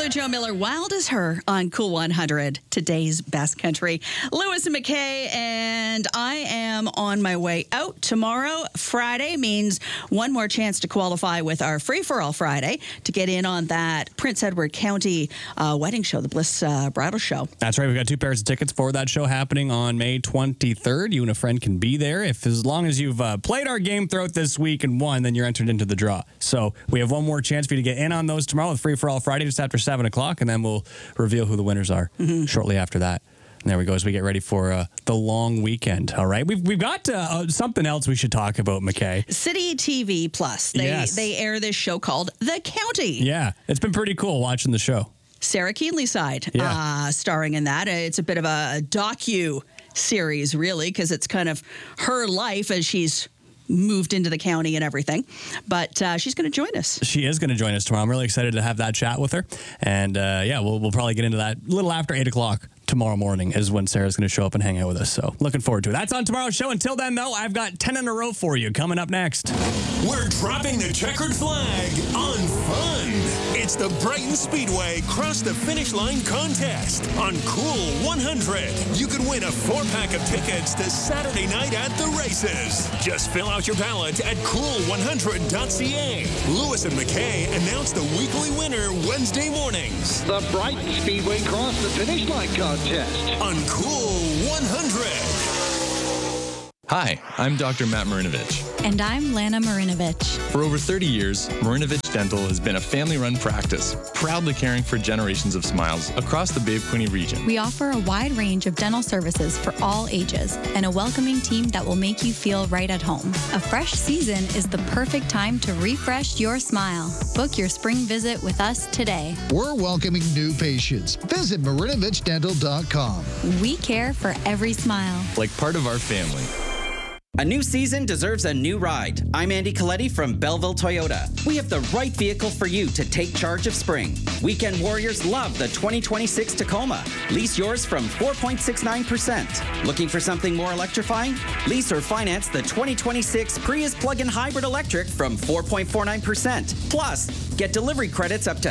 Taylor Jo Miller, Wild as Her on Cool 100, today's best country. Lewis and McKay, and I am on my way out tomorrow. Friday means one more chance to qualify with our Free for All Friday to get in on that Prince Edward County wedding show, the Bliss Bridal Show. That's right. We've got 2 pairs of tickets for that show happening on May 23rd. You and a friend can be there. As long as you've played our game throughout this week and won, then you're entered into the draw. So we have one more chance for you to get in on those tomorrow with Free for All Friday just after 7 o'clock, and then we'll reveal who the winners are shortly after that. And there we go as we get ready for the long weekend. All right. We've got something else we should talk about, McKay. City TV Plus. They air this show called The County. Yeah. It's been pretty cool watching the show. Sarah Keenlyside starring in that. It's a bit of a docu-series, really, because it's kind of her life as she's moved into the county and everything. But she's going to join us. She is going to join us tomorrow. I'm really excited to have that chat with her. And, we'll probably get into that a little after 8 o'clock. Tomorrow morning is when Sarah's going to show up and hang out with us. So looking forward to it. That's on tomorrow's show. Until then, though, I've got 10 in a row for you coming up next. We're dropping the checkered flag on fun. It's the Brighton Speedway Cross the Finish Line contest on Cool 100. You can win a 4-pack of tickets to Saturday night at the races. Just fill out your ballot at cool100.ca. Lewis and McKay announce the weekly winner Wednesday mornings. The Brighton Speedway Cross the Finish Line contest on Cool 100. Hi, I'm Dr. Matt Marinovich. And I'm Lana Marinovich. For over 30 years, Marinovich Dental has been a family-run practice, proudly caring for generations of smiles across the Bay of Quinte region. We offer a wide range of dental services for all ages and a welcoming team that will make you feel right at home. A fresh season is the perfect time to refresh your smile. Book your spring visit with us today. We're welcoming new patients. Visit MarinovichDental.com. We care for every smile. Like part of our family. A new season deserves a new ride. I'm Andy Coletti from Belleville Toyota. We have the right vehicle for you to take charge of spring. Weekend warriors love the 2026 Tacoma. Lease yours from 4.69%. Looking for something more electrifying? Lease or finance the 2026 Prius plug-in hybrid electric from 4.49%. Plus, get delivery credits up to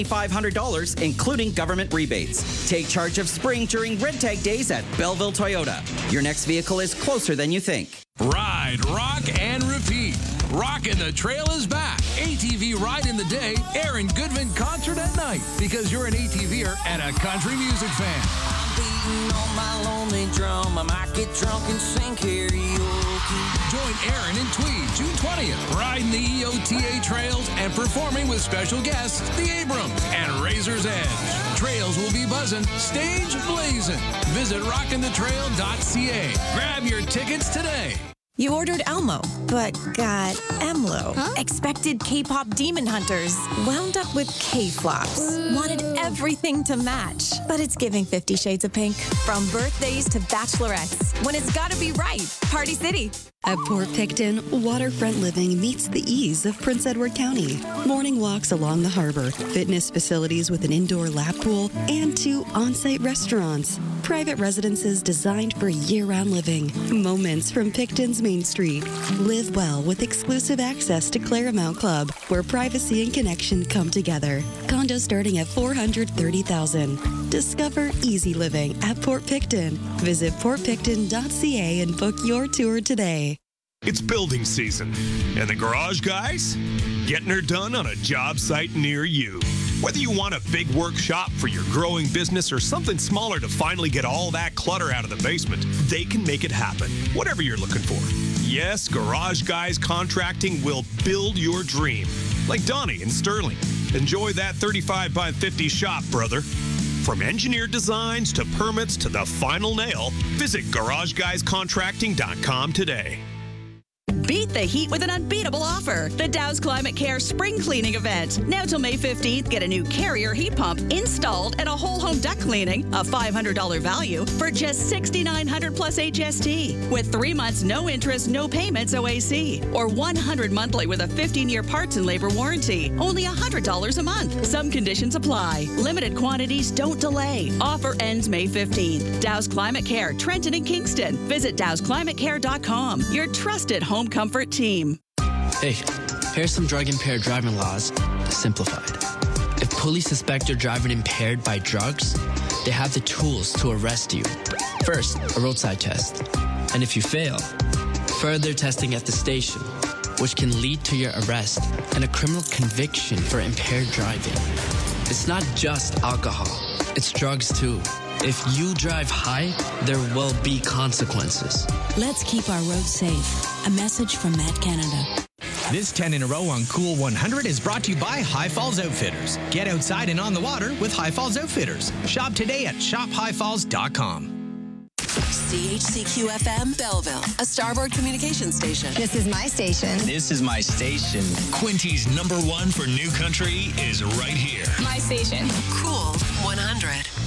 $7,500, including government rebates. Take charge of spring during Red Tag Days at Belleville Toyota. Your next vehicle is closer than you think. Ride, rock, and repeat. Rockin' the Trail is back. ATV Ride in the Day, Aaron Goodman Concert at night. Because you're an ATVer and a country music fan. I'm beating on my lonely drum. I might get drunk and sing karaoke. Join Aaron in Tweed, June 20th, riding the EOTA trails and performing with special guests, the Abrams and Razor's Edge. Trails will be buzzing, stage blazing. Visit rockinthetrail.ca. Grab your tickets today. You ordered Elmo, but got Emlo. Huh? Expected K-pop demon hunters, wound up with K-flops. Wanted everything to match, but it's giving 50 Shades of Pink. From birthdays to bachelorettes, when it's gotta be right, Party City. At Port Picton, waterfront living meets the ease of Prince Edward County. Morning walks along the harbor, fitness facilities with an indoor lap pool, and 2 on-site restaurants. Private residences designed for year-round living. Moments from Picton's Main Street. Live well with exclusive access to Claremont Club, where privacy and connection come together. Condos starting at $430,000. Discover easy living at Port Picton. Visit portpicton.ca and book your tour today. It's building season, and the garage guys getting her done on a job site near you. Whether you want a big workshop for your growing business or something smaller to finally get all that clutter out of the basement, they can make it happen, whatever you're looking for. Yes, Garage Guys Contracting will build your dream. Like Donnie in Sterling. Enjoy that 35 by 50 shop, brother. From engineered designs to permits to the final nail, visit GarageGuysContracting.com today. Beat the heat with an unbeatable offer. The Dow's Climate Care Spring Cleaning Event. Now till May 15th, get a new Carrier heat pump installed and a whole home duct cleaning, a $500 value, for just $6,900 plus HST. With 3 months, no interest, no payments OAC. Or $100 monthly with a 15-year parts and labor warranty. Only $100 a month. Some conditions apply. Limited quantities, don't delay. Offer ends May 15th. Dow's Climate Care, Trenton and Kingston. Visit dowsclimatecare.com. Your trusted home comfort team. Hey, here's some drug-impaired driving laws simplified. If police suspect you're driving impaired by drugs, they have the tools to arrest you. First, a roadside test. And if you fail, further testing at the station, which can lead to your arrest and a criminal conviction for impaired driving. It's not just alcohol, it's drugs too. If you drive high, there will be consequences. Let's keep our roads safe. A message from Matt Canada. This 10 in a row on Cool 100 is brought to you by High Falls Outfitters. Get outside and on the water with High Falls Outfitters. Shop today at shophighfalls.com. CHCQ-FM Belleville, a Starboard Communications station. This is my station. This is my station. Quinty's #1 for new country is right here. My station. Cool 100.